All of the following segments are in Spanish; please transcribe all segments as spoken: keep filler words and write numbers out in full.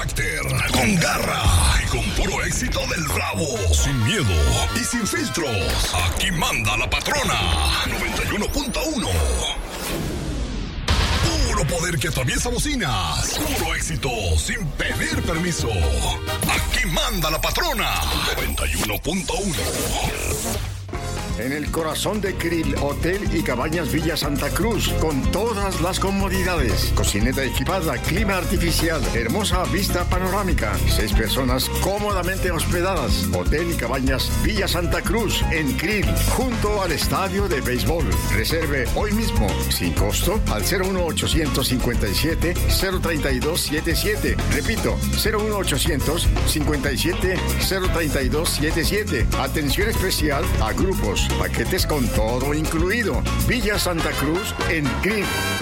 carácter, con garra y con puro éxito del bravo. Sin miedo y sin filtros. Aquí manda la patrona. noventa y uno punto uno. Puro poder que atraviesa bocinas. Puro éxito sin pedir permiso. Aquí manda la patrona. noventa y uno punto uno. En el corazón de Krill, Hotel y Cabañas Villa Santa Cruz, con todas las comodidades. Cocineta equipada, clima artificial, hermosa vista panorámica. Seis personas cómodamente hospedadas. Hotel y Cabañas Villa Santa Cruz, en Krill, junto al estadio de béisbol. Reserve hoy mismo, sin costo, al cero uno ochocientos cincuenta y siete cero treinta y dos setenta y siete. Repito, cero uno ochocientos cincuenta y siete cero treinta y dos setenta y siete. Atención especial a grupos. Paquetes con todo incluido. Villa Santa Cruz en Krill.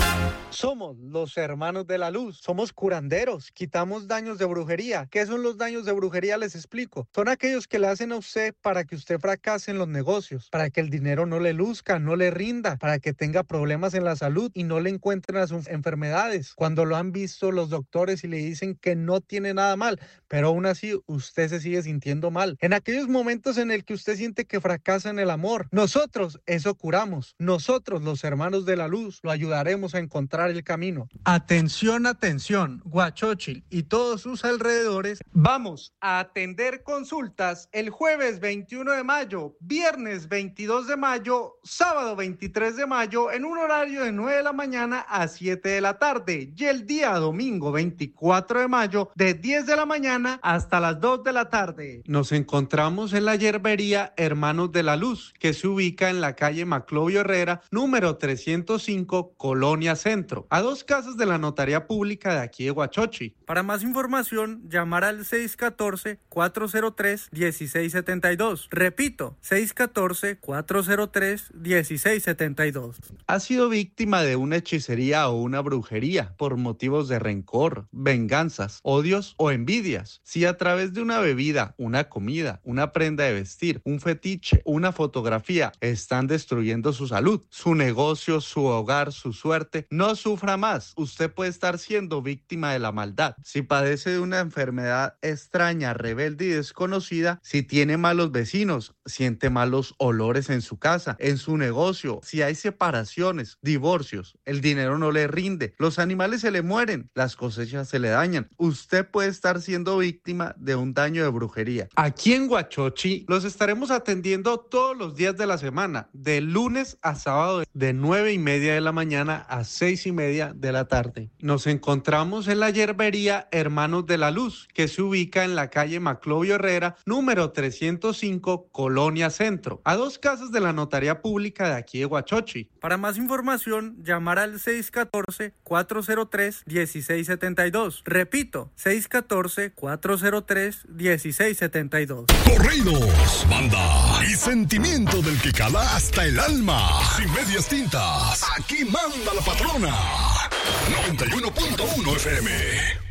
Somos los hermanos de la luz, somos curanderos, quitamos daños de brujería. ¿Qué son los daños de brujería? Les explico. Son aquellos que le hacen a usted para que usted fracase en los negocios, para que el dinero no le luzca, no le rinda, para que tenga problemas en la salud y no le encuentren las enfermedades. Cuando lo han visto los doctores y le dicen que no tiene nada mal, pero aún así usted se sigue sintiendo mal. En aquellos momentos en el que usted siente que fracasa en el amor, nosotros eso curamos. Nosotros, los hermanos de la luz, lo ayudaremos a encontrar el camino. Atención, atención, Guachóchil y todos sus alrededores. Vamos a atender consultas el jueves veintiuno de mayo, viernes veintidós de mayo, sábado veintitrés de mayo en un horario de nueve de la mañana a siete de la tarde y el día domingo veinticuatro de mayo de diez de la mañana hasta las dos de la tarde. Nos encontramos en la yerbería Hermanos de la Luz, que se ubica en la calle Maclovio Herrera, número trescientos cinco, Colonia Centro, a dos casas de la notaría pública de aquí de Guachochi. Para más información, llamar al seis uno cuatro, cuatro cero tres, uno seis siete dos. Repito, seis uno cuatro, cuatro cero tres, uno seis siete dos. ¿Ha sido víctima de una hechicería o una brujería por motivos de rencor, venganzas, odios o envidias? Si a través de una bebida, una comida, una prenda de vestir, un fetiche, una fotografía están destruyendo su salud, su negocio, su hogar, su suerte, no sufra más. Usted puede estar siendo víctima de la maldad. Si padece de una enfermedad extraña, rebelde y desconocida, si tiene malos vecinos, siente malos olores en su casa, en su negocio, si hay separaciones, divorcios, el dinero no le rinde, los animales se le mueren, las cosechas se le dañan, usted puede estar siendo víctima de un daño de brujería. Aquí en Guachochi los estaremos atendiendo todos los días de la semana, de lunes a sábado, de nueve y media de la mañana a seis y media de la tarde. Nos encontramos en la yerbería Hermanos de la Luz, que se ubica en la calle Maclovio Herrera, número trescientos cinco, Colonia Centro, a dos casas de la notaría pública de aquí de Guachochi. Para más información, llamar al seis uno cuatro, cuatro cero tres, uno seis siete dos. Repito, seis uno cuatro, cuatro cero tres, uno seis siete dos. Corridos, banda y sentimiento del que cala hasta el alma. Sin medias tintas, aquí manda la patrona. noventa y uno punto uno F M.